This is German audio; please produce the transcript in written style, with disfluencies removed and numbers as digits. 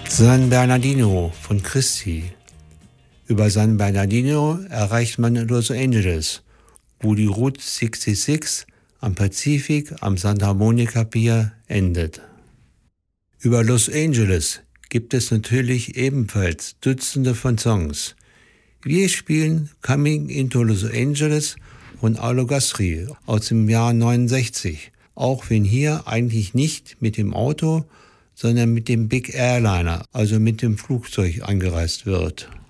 San Bernardino von Christie. Über San Bernardino erreicht man Los Angeles, wo die Route 66 am Pazifik am Santa Monica Pier endet. Über Los Angeles gibt es natürlich ebenfalls Dutzende von Songs. Wir spielen Coming into Los Angeles von Arlo Guthrie aus dem Jahr 69, auch wenn hier eigentlich nicht mit dem Auto, sondern mit dem Big Airliner, also mit dem Flugzeug angereist wird.